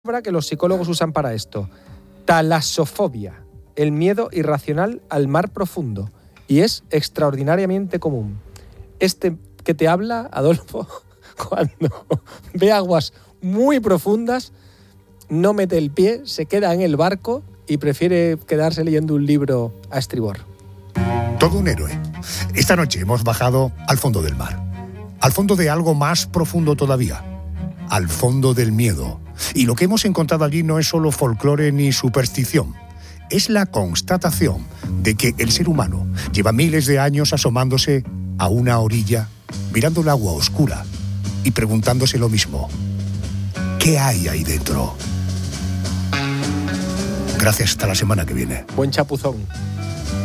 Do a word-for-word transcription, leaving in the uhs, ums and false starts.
palabra que los psicólogos usan para esto. Talasofobia, el miedo irracional al mar profundo, y es extraordinariamente común. Este que te habla, Adolfo, cuando ve aguas muy profundas, no mete el pie, se queda en el barco y prefiere quedarse leyendo un libro a estribor. Todo un héroe. Esta noche hemos bajado al fondo del mar, al fondo de algo más profundo todavía, al fondo del miedo. Y lo que hemos encontrado allí no es solo folclore ni superstición, es la constatación de que el ser humano lleva miles de años asomándose a una orilla, mirando el agua oscura y preguntándose lo mismo: ¿qué hay ahí dentro? Gracias, hasta la semana que viene. Buen chapuzón.